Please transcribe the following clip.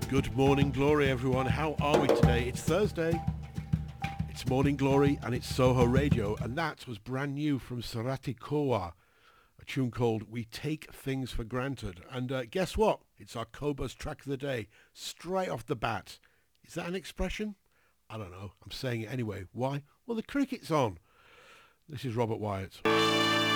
Good morning, Glory, everyone. How are we today? It's Thursday. It's Morning Glory and it's Soho Radio, and that was brand new from Sarati Kowa, a tune called We Take Things for Granted. And guess what? It's our Cobus track of the day, straight off the bat. Is that an expression? I don't know. I'm saying it anyway. Why? Well, the cricket's on. This is Robert Wyatt.